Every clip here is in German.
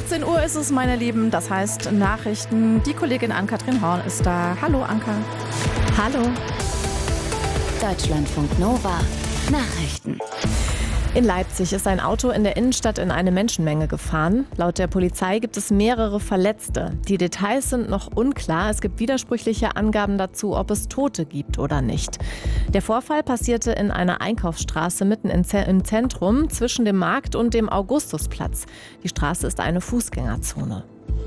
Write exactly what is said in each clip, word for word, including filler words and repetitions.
achtzehn Uhr ist es, meine Lieben. Das heißt Nachrichten. Die Kollegin Ann-Kathrin Horn ist da. Hallo, Anka. Hallo. Deutschlandfunk Nova. Nachrichten. In Leipzig ist ein Auto in der Innenstadt in eine Menschenmenge gefahren. Laut der Polizei gibt es mehrere Verletzte. Die Details sind noch unklar. Es gibt widersprüchliche Angaben dazu, ob es Tote gibt oder nicht. Der Vorfall passierte in einer Einkaufsstraße mitten im Zentrum zwischen dem Markt und dem Augustusplatz. Die Straße ist eine Fußgängerzone.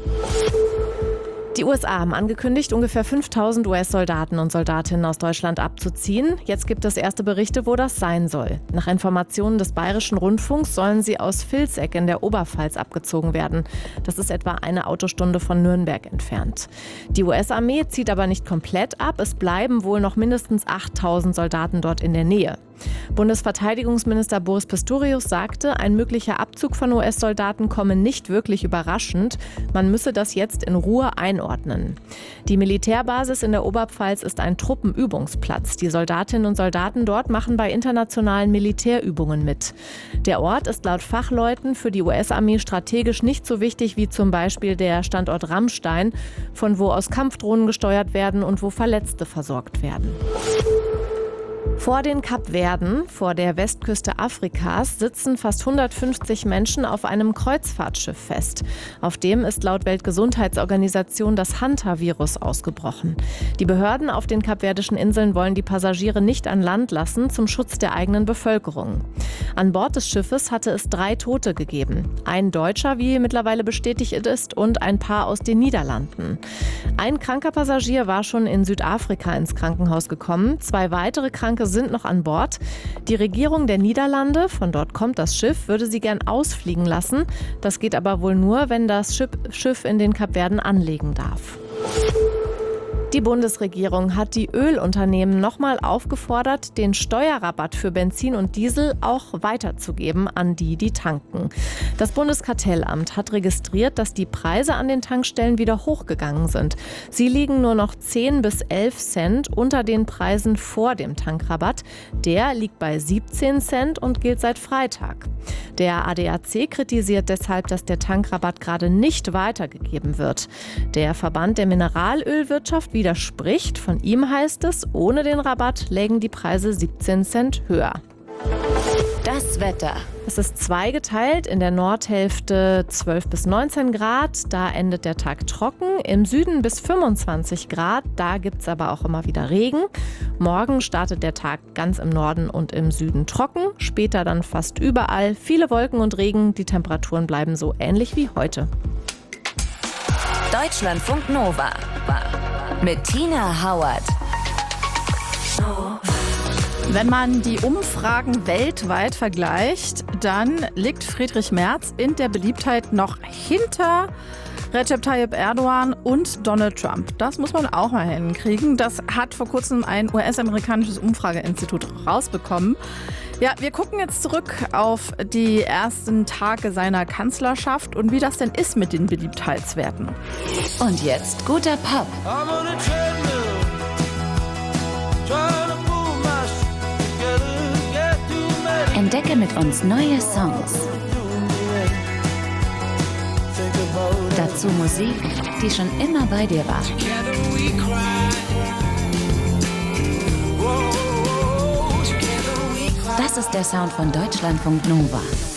Die U S A haben angekündigt, ungefähr fünftausend U S-Soldaten und Soldatinnen aus Deutschland abzuziehen. Jetzt gibt es erste Berichte, wo das sein soll. Nach Informationen des Bayerischen Rundfunks sollen sie aus Vilseck in der Oberpfalz abgezogen werden. Das ist etwa eine Autostunde von Nürnberg entfernt. Die U S-Armee zieht aber nicht komplett ab. Es bleiben wohl noch mindestens achttausend Soldaten dort in der Nähe. Bundesverteidigungsminister Boris Pistorius sagte, ein möglicher Abzug von U S-Soldaten komme nicht wirklich überraschend. Man müsse das jetzt in Ruhe einordnen. Die Militärbasis in der Oberpfalz ist ein Truppenübungsplatz. Die Soldatinnen und Soldaten dort machen bei internationalen Militärübungen mit. Der Ort ist laut Fachleuten für die U S-Armee strategisch nicht so wichtig wie zum Beispiel der Standort Ramstein, von wo aus Kampfdrohnen gesteuert werden und wo Verletzte versorgt werden. Vor den Kapverden, vor der Westküste Afrikas, sitzen fast hundertfünfzig Menschen auf einem Kreuzfahrtschiff fest. Auf dem ist laut Weltgesundheitsorganisation das Hanta-Virus ausgebrochen. Die Behörden auf den kapverdischen Inseln wollen die Passagiere nicht an Land lassen, zum Schutz der eigenen Bevölkerung. An Bord des Schiffes hatte es drei Tote gegeben. Ein Deutscher, wie mittlerweile bestätigt ist, und ein Paar aus den Niederlanden. Ein kranker Passagier war schon in Südafrika ins Krankenhaus gekommen. Zwei weitere Kranke sind noch an Bord. Die Regierung der Niederlande, von dort kommt das Schiff, würde sie gern ausfliegen lassen. Das geht aber wohl nur, wenn das Schiff in den Kapverden anlegen darf. Die Bundesregierung hat die Ölunternehmen nochmal aufgefordert, den Steuerrabatt für Benzin und Diesel auch weiterzugeben an die, die tanken. Das Bundeskartellamt hat registriert, dass die Preise an den Tankstellen wieder hochgegangen sind. Sie liegen nur noch zehn bis elf Cent unter den Preisen vor dem Tankrabatt. Der liegt bei siebzehn Cent und gilt seit Freitag. Der A D A C kritisiert deshalb, dass der Tankrabatt gerade nicht weitergegeben wird. Der Verband der Mineralölwirtschaft widerspricht. Von ihm heißt es, ohne den Rabatt lägen die Preise siebzehn Cent höher. Das Wetter. Es ist zweigeteilt, in der Nordhälfte zwölf bis neunzehn Grad, da endet der Tag trocken. Im Süden bis fünfundzwanzig Grad, da gibt es aber auch immer wieder Regen. Morgen startet der Tag ganz im Norden und im Süden trocken, später dann fast überall viele Wolken und Regen. Die Temperaturen bleiben so ähnlich wie heute. Deutschlandfunk Nova mit Tina Hauert. Wenn man die Umfragen weltweit vergleicht, dann liegt Friedrich Merz in der Beliebtheit noch hinter Recep Tayyip Erdogan und Donald Trump. Das muss man auch mal hinkriegen. Das hat vor kurzem ein U S-amerikanisches Umfrageinstitut rausbekommen. Ja, wir gucken jetzt zurück auf die ersten Tage seiner Kanzlerschaft und wie das denn ist mit den Beliebtheitswerten. Und jetzt guter Pop. Entdecke mit uns neue Songs. Dazu Musik, die schon immer bei dir war. Das ist der Sound von Deutschlandfunk Nova.